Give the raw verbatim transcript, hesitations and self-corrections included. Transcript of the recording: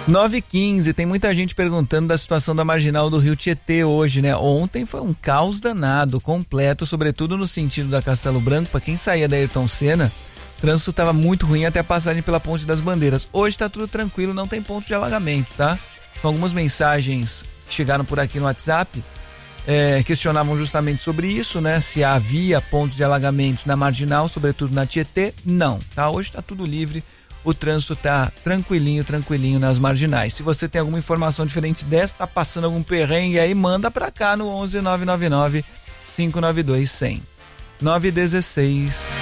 nove e quinze, tem muita gente perguntando da situação da marginal do Rio Tietê hoje, né? Ontem foi um caos danado, completo, sobretudo no sentido da Castelo Branco. Para quem saía da Ayrton Senna, o trânsito estava muito ruim até a passagem pela Ponte das Bandeiras. Hoje tá tudo tranquilo, não tem ponto de alagamento, tá? Com algumas mensagens que chegaram por aqui no WhatsApp, é, questionavam justamente sobre isso, né? Se havia pontos de alagamento na marginal, sobretudo na Tietê. Não, tá? Hoje tá tudo livre. O trânsito tá tranquilinho, tranquilinho nas marginais. Se você tem alguma informação diferente dessa, tá passando algum perrengue aí, manda pra cá no onze nove nove nove, cinco nove dois, cem. nove e dezesseis.